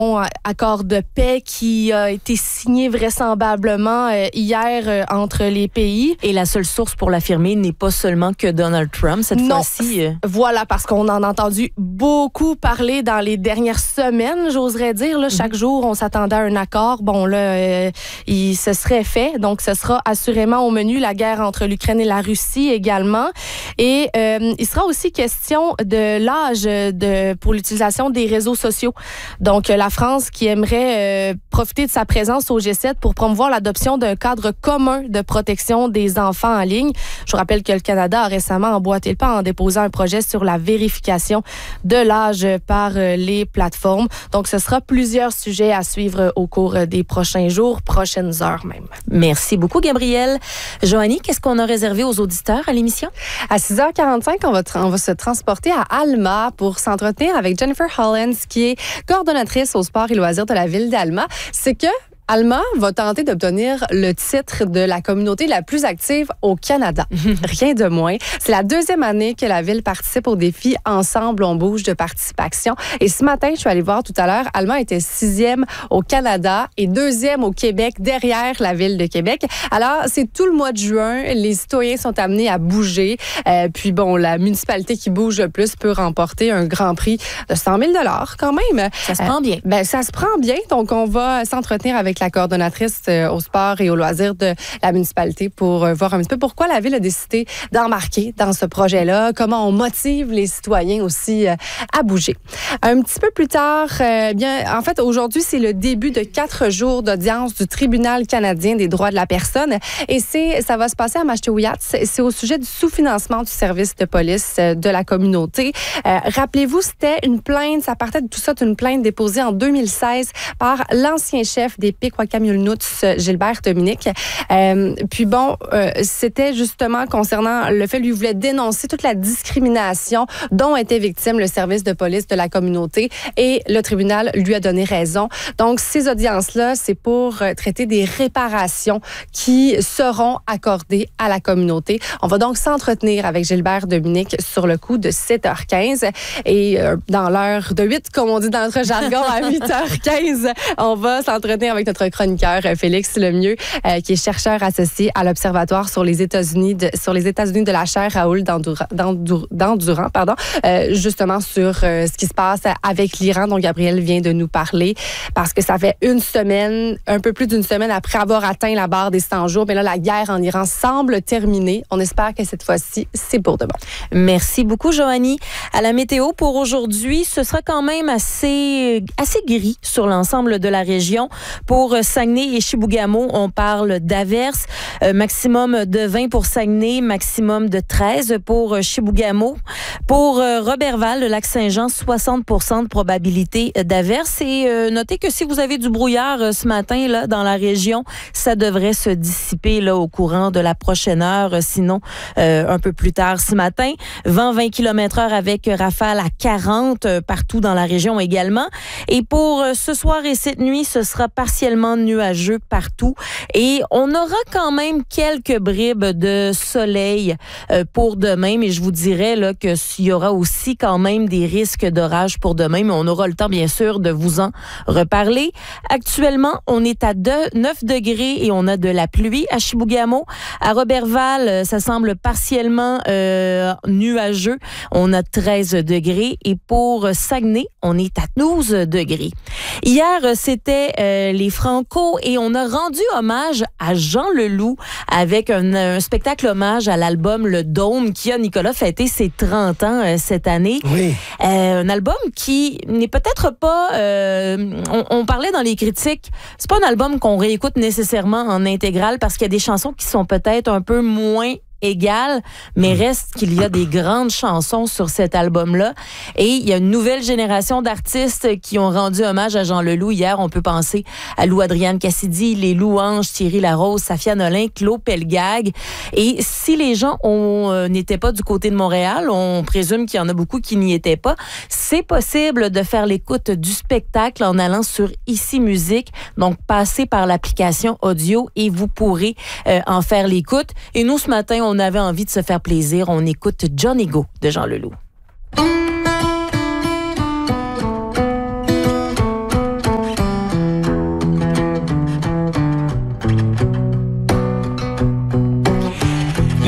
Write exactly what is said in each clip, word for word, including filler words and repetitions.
accord de paix qui a été signé vraisemblablement euh, hier euh, entre les pays. Et la seule source pour l'affirmer n'est pas seulement que Donald Trump, cette non, fois-ci. Euh... Voilà, parce qu'on en a entendu beaucoup parler dans les dernières semaines, j'oserais dire. Là, chaque mm-hmm. jour, on s'attendait à un accord. Bon, là, euh, il se serait fait. Donc, ce sera assurément au menu la guerre entre l'Ukraine et la Russie également. Et euh, il sera aussi question de l'âge de, pour l'utilisation des réseaux sociaux. Donc, la France qui aimerait euh, profiter de sa présence au G sept pour promouvoir l'adoption d'un cadre commun de protection des enfants en ligne. Je vous rappelle que le Canada a récemment emboîté le pas en déposant un projet sur la vérification de l'âge par euh, les plateformes. Donc, ce sera plusieurs sujets à suivre au cours des prochains jours, prochaines heures même. Merci beaucoup, Gabrielle. Joanie, qu'est-ce qu'on a réservé aux auditeurs à l'émission? À six heures quarante-cinq, on va, tra- on va se transporter à Alma pour s'entretenir avec Jennifer Hollins, qui est coordonnatrice au sport et loisirs de la ville d'Alma. C'est que Alma va tenter d'obtenir le titre de la communauté la plus active au Canada. Rien de moins. C'est la deuxième année que la ville participe au défi Ensemble, on bouge de participation. Et ce matin, je suis allée voir tout à l'heure, Alma était sixième au Canada et deuxième au Québec, derrière la ville de Québec. Alors, c'est tout le mois de juin. Les citoyens sont amenés à bouger. Euh, puis bon, la municipalité qui bouge le plus peut remporter un grand prix de cent mille dollars quand même. Ça se prend bien. Euh, ben, ça se prend bien. Donc, on va s'entretenir avec la coordonnatrice au sport et aux loisirs de la municipalité pour voir un petit peu pourquoi la ville a décidé d'embarquer dans ce projet-là, comment on motive les citoyens aussi à bouger. Un petit peu plus tard, euh, bien, en fait, aujourd'hui, c'est le début de quatre jours d'audience du Tribunal canadien des droits de la personne et c'est, ça va se passer à Mashteuiat. C'est au sujet du sous-financement du service de police de la communauté. Euh, rappelez-vous, c'était une plainte, ça partait de tout ça d'une plainte déposée en deux mille seize par l'ancien chef des Pic-Wakamulnuts, Gilbert Dominique. Euh, puis bon, euh, c'était justement concernant le fait lui voulait dénoncer toute la discrimination dont était victime le service de police de la communauté et le tribunal lui a donné raison. Donc, ces audiences-là, c'est pour euh, traiter des réparations qui seront accordées à la communauté. On va donc s'entretenir avec Gilbert Dominique sur le coup de sept heures quinze et euh, dans l'heure de huit, comme on dit dans notre jargon, à huit heures quinze, on va s'entretenir avec notre chroniqueur Félix Lemieux, euh, qui est chercheur associé à l'Observatoire sur les États-Unis de, sur les États-Unis de la chaire Raoul Dandurand, Dandurand, Dandurand pardon, euh, justement sur euh, ce qui se passe avec l'Iran dont Gabriel vient de nous parler, parce que ça fait une semaine, un peu plus d'une semaine après avoir atteint la barre des cent jours, mais là, la guerre en Iran semble terminée. On espère que cette fois-ci, c'est pour de bon. Merci beaucoup, Joanie. À la météo pour aujourd'hui, ce sera quand même assez, assez gris sur l'ensemble de la région. Pour Saguenay et Chibougamau, on parle d'averses. Euh, maximum de vingt pour Saguenay, maximum de treize pour Chibougamau. Pour euh, Roberval, le lac Saint-Jean, soixante pour cent de probabilité d'averses. Et euh, notez que si vous avez du brouillard euh, ce matin là dans la région, ça devrait se dissiper là au courant de la prochaine heure. Sinon, euh, un peu plus tard ce matin, vent vingt kilomètres heure avec rafale à quarante euh, partout dans la région également. Et pour euh, ce soir et cette nuit, ce sera partiellement nuageux partout et on aura quand même quelques bribes de soleil euh, pour demain, mais je vous dirais là que s'il y aura aussi quand même des risques d'orage pour demain, mais on aura le temps bien sûr de vous en reparler. Actuellement, on est à neuf degrés et on a de la pluie à Chibougamau. À Roberval, ça semble partiellement euh, nuageux. On a treize degrés et pour Saguenay, on est à douze degrés. Hier, c'était euh, les Franco et on a rendu hommage à Jean Leloup avec un, un spectacle hommage à l'album Le Dôme qui a, Nicolas, fêté ses trente ans euh, cette année. Oui. Euh, un album qui n'est peut-être pas... Euh, on, on parlait dans les critiques, c'est pas un album qu'on réécoute nécessairement en intégrale parce qu'il y a des chansons qui sont peut-être un peu moins égale, mais reste qu'il y a des grandes chansons sur cet album-là. Et il y a une nouvelle génération d'artistes qui ont rendu hommage à Jean Leloup. Hier, on peut penser à Lou-Adrienne Cassidy, les Louanges, Thierry Larose, Safia Nolin, Claude Pelgag. Et si les gens on, euh, n'étaient pas du côté de Montréal, on présume qu'il y en a beaucoup qui n'y étaient pas, c'est possible de faire l'écoute du spectacle en allant sur Ici Musique. Donc, passez par l'application audio et vous pourrez euh, en faire l'écoute. Et nous, ce matin, on avait envie de se faire plaisir. On écoute Johnny Go de Jean Leloup.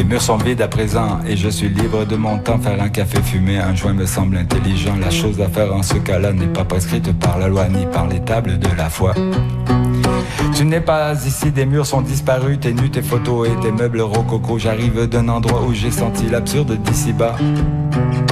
Les murs sont vides à présent et je suis libre de mon temps. Faire un café, fumer un joint me semble intelligent. La chose à faire en ce cas-là n'est pas prescrite par la loi ni par les tables de la foi. Tu n'es pas ici, des murs sont disparus, tes nus, tes photos et tes meubles rococo. J'arrive d'un endroit où j'ai senti l'absurde d'ici bas.